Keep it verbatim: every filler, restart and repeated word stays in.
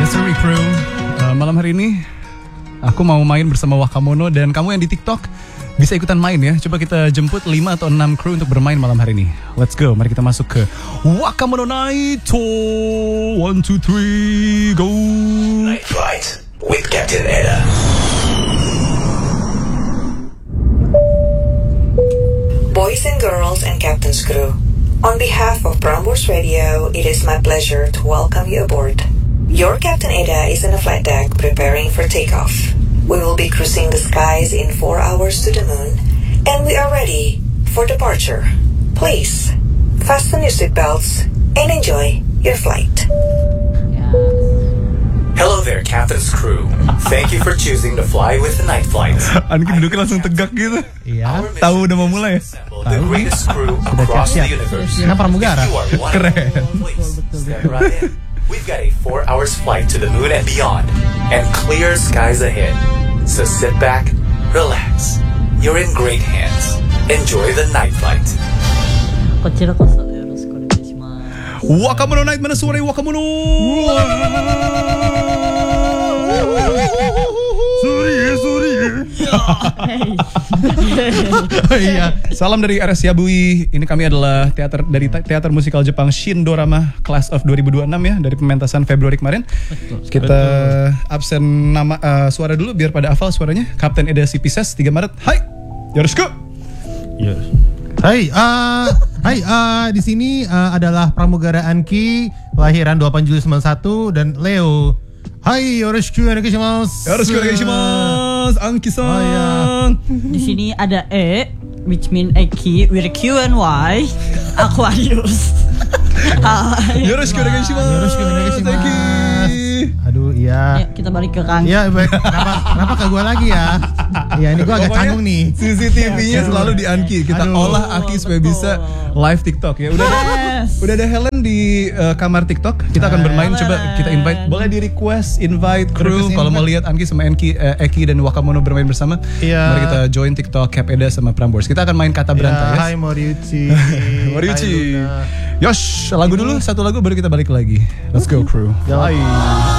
Sorry Crew, uh, malam hari ini aku mau main bersama Wakamono. Dan kamu yang di TikTok bisa ikutan main ya. Coba kita jemput lima atau enam kru untuk bermain malam hari ini. Let's go, mari kita masuk ke Wakamono Night. One, two, three, go. Night Flight with Captain Eda. Boys and girls and Captain's crew, on behalf of Prambors Radio, it is my pleasure to welcome you aboard. Your Captain Eda is on the flight deck preparing for takeoff. We will be cruising the skies in four hours to the moon, and we are ready for departure. Please, fasten your seatbelts and enjoy your flight. Hello there, Captain's crew. Thank you for choosing to fly with the Night Flight. Anki duduknya langsung tegak gitu. Iya. Tahu udah mau mulai ya? The greatest crew across the universe. Karena pramugara. Keren. Step right in. We've got a four hours flight to the moon and beyond, and clear skies ahead. So sit back, relax. You're in great hands. Enjoy the Night Flight. こちらこそよろしくお願いします。 Wakamono Night, mana suara Wakamono? Sorry, sorry. Iya, salam dari R S Yabui. Ini kami adalah teater dari teater musikal Jepang Shindorama Class of dua ribu dua puluh enam ya, dari pementasan Februari kemarin. Betul. Kita absen nama uh, suara dulu biar pada hafal suaranya. Kapten Eda si Pisces tiga Maret. Hai. Yoroshiku. Yes. Hai, uh, hai, uh, di sini uh, adalah pramugara Anki, kelahiran dua puluh delapan Juli sembilan puluh satu, dan Leo. Hai, yoroshiku onegaishimasu. Yoroshiku onegaishimasu, Anki-san. Oh, iya. Di sini ada E, which mean Eki with Q and Y, Aquarius. Hai. Yoroshiku onegaishimasu. Yoroshiku onegaishimasu. Aduh, iya. Ayo kita balik ke Kang. Iya, baik. Kenapa, kenapa ke gue lagi ya? Iya, ini gue agak canggung nih. C C T V-nya selalu di Anki. Kita Aduh. olah Anki supaya bisa live TikTok ya. Udah ada, Yes. udah ada Helen di uh, kamar TikTok. Kita akan bermain. Helen. Coba kita invite. Boleh di request invite kru Request kalau mau invite. lihat Anki sama Enki, uh, Eki dan Wakamono bermain bersama. Iya. Mari kita join TikTok Cap Eda sama Prambors. Kita akan main kata berantai. Ya, hai Yes. Moriuchi. Moriuchi. Hai, Luna. Yosh, lagu dulu, satu lagu baru kita balik lagi. Let's go crew. Bye.